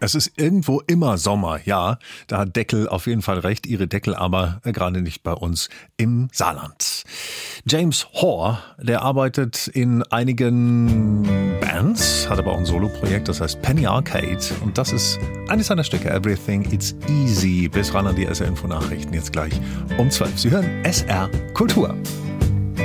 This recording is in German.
Es ist irgendwo immer Sommer, ja. Da hat Deckel auf jeden Fall recht, ihre Deckel aber gerade nicht bei uns im Saarland. James Hoare, der arbeitet in einigen Bands, hat aber auch ein Soloprojekt, das heißt Penny Arcade. Und das ist eines seiner Stücke, Everything It's Easy. Bis ran an die SR-Info-Nachrichten, jetzt gleich um 12. Sie hören SR Kultur.